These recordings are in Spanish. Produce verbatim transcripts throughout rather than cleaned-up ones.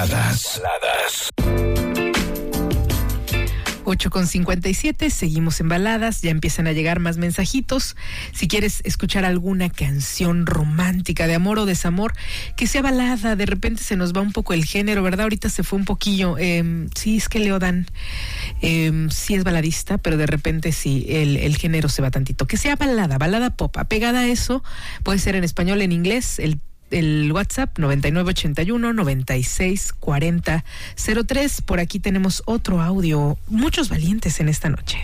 Baladas. Baladas. ocho con cincuenta y siete, seguimos en Baladas, ya empiezan a llegar más mensajitos. Si quieres escuchar alguna canción romántica de amor o desamor, que sea balada, de repente se nos va un poco el género, ¿verdad? Ahorita se fue un poquillo, eh, sí, es que Leodan eh, sí es baladista, pero de repente sí, el, el género se va tantito. Que sea balada, balada pop, apegada a eso, puede ser en español, en inglés, el El WhatsApp noventa y nueve ochenta y uno noventa y seis cuarenta cero tres. Por aquí tenemos otro audio. Muchos valientes en esta noche.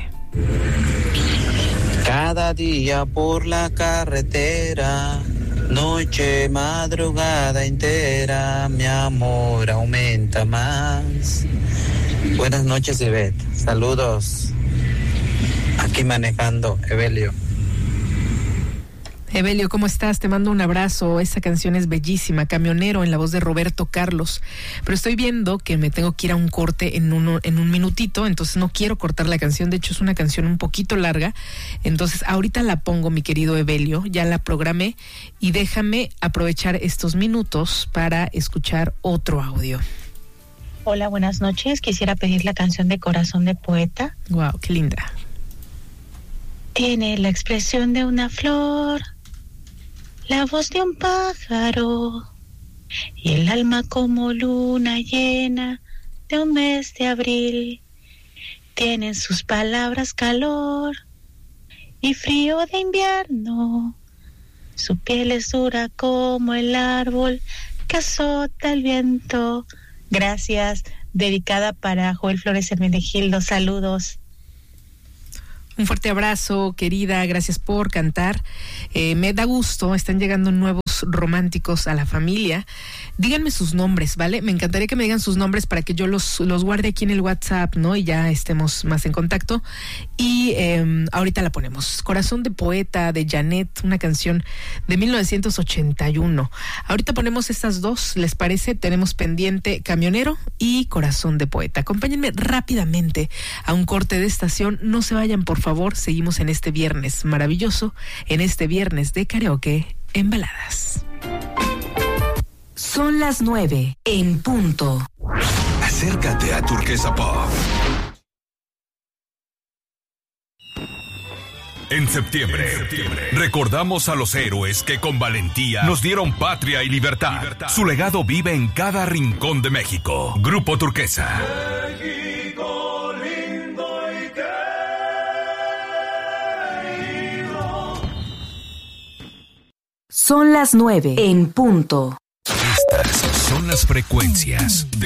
Cada día por la carretera, noche, madrugada entera, mi amor aumenta más. Buenas noches, Ivette. Saludos. Aquí manejando, Evelio. Evelio, ¿cómo estás? Te mando un abrazo. Esa canción es bellísima, Camionero, en la voz de Roberto Carlos. Pero estoy viendo que me tengo que ir a un corte en, uno, en un minutito, entonces no quiero cortar la canción. De hecho, es una canción un poquito larga. Entonces, ahorita la pongo, mi querido Evelio, ya la programé. Y déjame aprovechar estos minutos para escuchar otro audio. Hola, buenas noches. Quisiera pedir la canción de Corazón de Poeta. Wow, qué linda. Tiene la expresión de una flor, la voz de un pájaro y el alma como luna llena de un mes de abril. Tienen sus palabras calor y frío de invierno. Su piel es dura como el árbol que azota el viento. Gracias. Dedicada para Joel Flores Hermenegildo. Saludos. Un fuerte abrazo, querida, gracias por cantar. Eh, me da gusto, están llegando nuevos románticos a la familia. Díganme sus nombres, ¿vale? Me encantaría que me digan sus nombres para que yo los, los guarde aquí en el WhatsApp, ¿no? Y ya estemos más en contacto. Y eh, ahorita la ponemos. Corazón de Poeta, de Janet, una canción de mil novecientos ochenta y uno. Ahorita ponemos estas dos, ¿les parece? Tenemos pendiente Camionero y Corazón de Poeta. Acompáñenme rápidamente a un corte de estación. No se vayan, por favor, seguimos en este viernes maravilloso, en este viernes de karaoke en Baladas. Son las nueve en punto. Acércate a Turquesa Pop. En septiembre, en septiembre, recordamos a los héroes que con valentía nos dieron patria y libertad. libertad. Su legado vive en cada rincón de México. Grupo Turquesa. México lindo y querido. Son las nueve en punto. Estas son las frecuencias de